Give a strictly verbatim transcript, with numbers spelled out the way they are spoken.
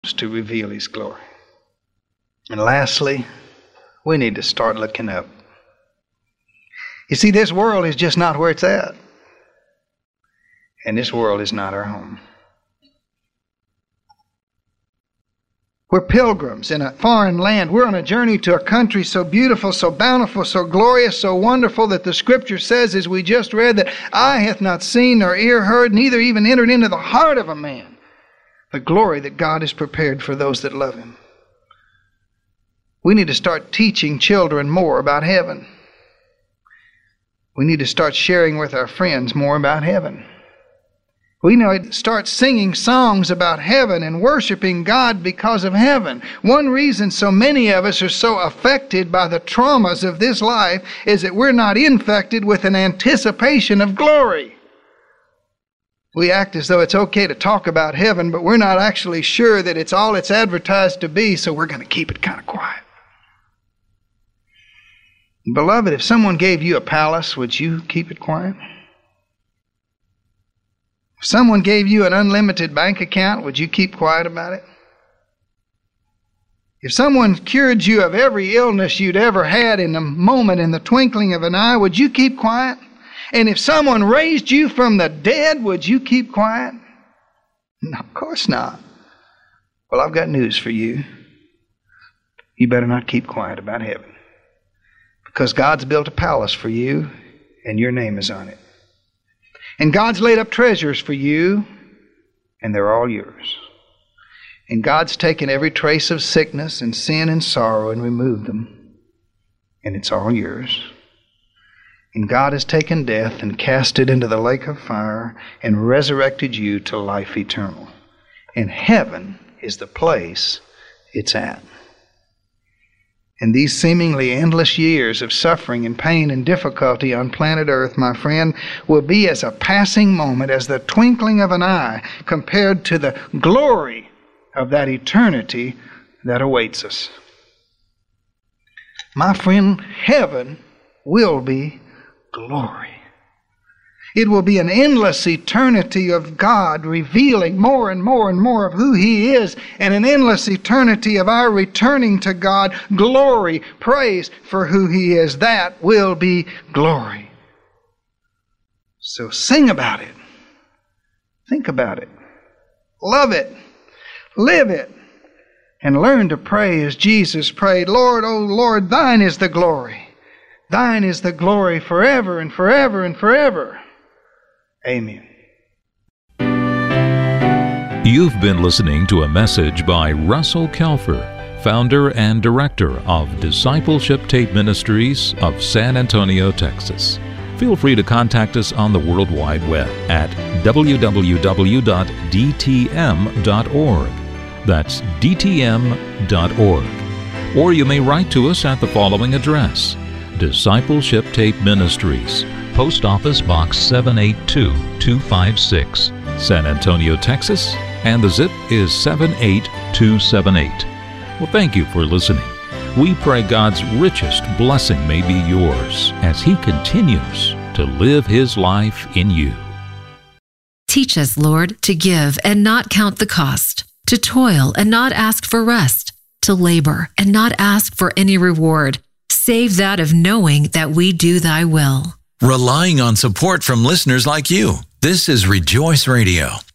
to reveal His glory. And lastly, we need to start looking up. You see, this world is just not where it's at. And this world is not our home. We're pilgrims in a foreign land. We're on a journey to a country so beautiful, so bountiful, so glorious, so wonderful that the Scripture says, as we just read, that eye hath not seen nor ear heard, neither even entered into the heart of a man the glory that God has prepared for those that love Him. We need to start teaching children more about heaven. We need to start sharing with our friends more about heaven. We need to start singing songs about heaven and worshiping God because of heaven. One reason so many of us are so affected by the traumas of this life is that we're not infected with an anticipation of glory. We act as though it's okay to talk about heaven, but we're not actually sure that it's all it's advertised to be, so we're going to keep it kind of quiet. Beloved, if someone gave you a palace, would you keep it quiet? If someone gave you an unlimited bank account, would you keep quiet about it? If someone cured you of every illness you'd ever had in a moment, in the twinkling of an eye, would you keep quiet? And if someone raised you from the dead, would you keep quiet? No, of course not. Well, I've got news for you. You better not keep quiet about heaven. Because God's built a palace for you, and your name is on it. And God's laid up treasures for you, and they're all yours. And God's taken every trace of sickness and sin and sorrow and removed them, and it's all yours. And God has taken death and cast it into the lake of fire and resurrected you to life eternal. And heaven is the place it's at. And these seemingly endless years of suffering and pain and difficulty on planet Earth, my friend, will be as a passing moment, as the twinkling of an eye, compared to the glory of that eternity that awaits us. My friend, heaven will be glory. It will be an endless eternity of God revealing more and more and more of who He is, and an endless eternity of our returning to God glory, praise for who He is. That will be glory. So sing about it. Think about it. Love it. Live it. And learn to pray as Jesus prayed, Lord, O Lord, Thine is the glory. Thine is the glory forever and forever and forever. Amen. You've been listening to a message by Russell Kelfer, founder and director of Discipleship Tape Ministries of San Antonio, Texas. Feel free to contact us on the World Wide Web at w w w dot d t m dot org. That's d t m dot org. Or you may write to us at the following address: Discipleship Tape Ministries, Post Office Box seven eight two two five six, San Antonio, Texas, and the zip is seven eight two seven eight. Well, thank you for listening. We pray God's richest blessing may be yours as He continues to live His life in you. Teach us, Lord, to give and not count the cost, to toil and not ask for rest, to labor and not ask for any reward, save that of knowing that we do Thy will. Relying on support from listeners like you, this is Rejoice Radio.